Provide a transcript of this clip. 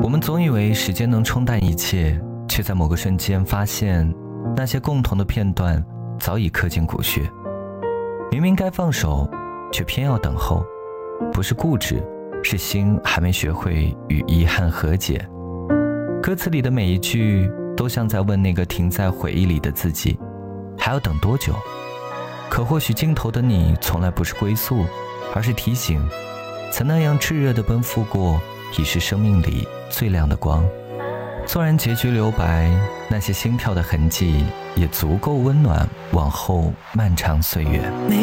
我们总以为时间能冲淡一切，却在某个瞬间发现，那些共同的片段早已刻进骨血。明明该放手，却偏要等候，不是固执，是心还没学会与遗憾和解。歌词里的每一句都像在问那个停在回忆里的自己，还要等多久？可或许尽头的你从来不是归宿，而是提醒，曾那样炽热地奔赴过，已是生命里最亮的光。纵然结局留白，那些心跳的痕迹也足够温暖往后漫长岁月。